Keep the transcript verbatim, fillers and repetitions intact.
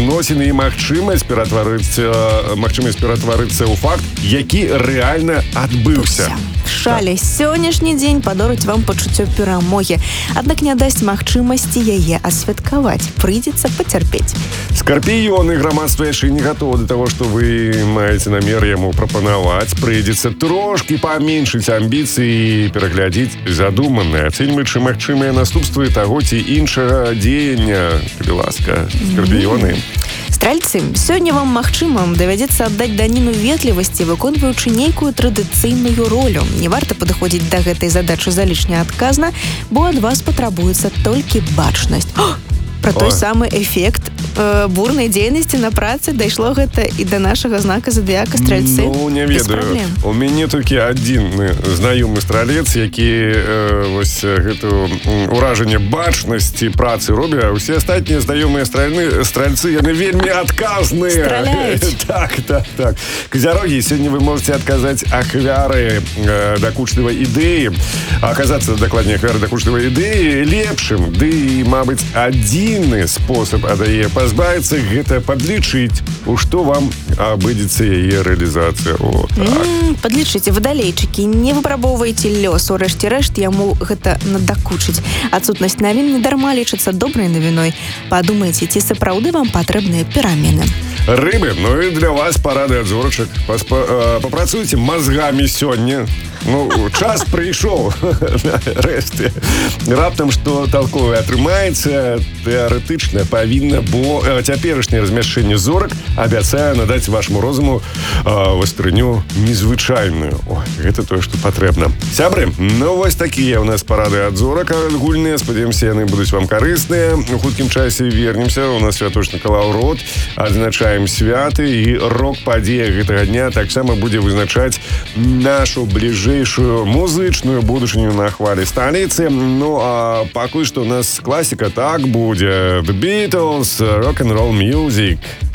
зносіны і магчымасць ператварыцца магчымасць ператварыцца ў факт, які рэальна адбыўся. Шале, сённяшні дзень падорыць вам пачуццё перамогі, аднак не дасць магчымасці яе асвяткаваць. Прыйдзецца пацярпець. Скарпіёны, грамадства яшчэ не гатова да таго, што вы маеце намер яму прапанаваць. Прыйдзецца трошкі паменшыць амбіцыі і пераглядзець задуманае, ацэньваючы магчымыя наступствы таго ці іншага дзеяння. Калі ласка, скарпіёны. Стральцы, сёння вам, магчыма, давядзецца аддаць даніну ветлівасці, выконваючы нейкую традыцыйную ролю. Не варта падыходзіць да гэтай задачы залішне адказна, бо ад вас патрабуецца толькі бачнасць. Про той самы эфект э, бурнай дзейнасці на працы дайшло гэта і да нашага знака зодыяка стральцы. Ну, не ведаю. У мяне толькі адзін знаёмы стралец, які э, вось гэту уражанне бачнасці працы робіць, а ўсе астатнія знаёмыя стральцы, яны вельмі адказныя. Страляюць. Так, так, так. Казярогі, сёння вы можете адказаць ахвяры э, дакучлівай ідэі, аказацца, дакладней, ахвяры дакучлівай ідэі лепшым, ды, мабыць, адзін спосаб ад яе пазбавіцца — гэта падлічыць, у што вам абыдзецца яе рэалізацыя. О, так. Mm, падлічыце, вадалейчыкі, не выпрабоўвайце лёс, урэшце рэшт яму гэта надакучыць. Адсутнасць навін не дарма лічыцца добрай навіной. Падумайце, ці сапраўды вам патрэбныя перамены. Рыбы, ну і для вас парады ад зорачак. Папрацуйце мазгамі сёння. Ну, час прыйшоў. Рэшце. Раптам, што толковае атрымаецца, тэарэтычна павінна, бо цяперашняе размяшчэнне зорак абяцае надаць вашаму розуму вастрыню незвычайную. О, гэта тое, што патрэбна. Сябры, ну вось такія ў нас парады ад зорак агульныя. Спадзяёмся, яны будуць вам карысныя. У хуткім часе вернемся. У нас святочны калаўрот. Адзначаем святы, і рок-падзея гэтага дня таксама будзе вызначаць нашу бліжэйшую музычную будучыню на хвалі сталіцы. Ну, а пакуль што у нас класіка так будзе. The Beatles, Rock and Roll Music.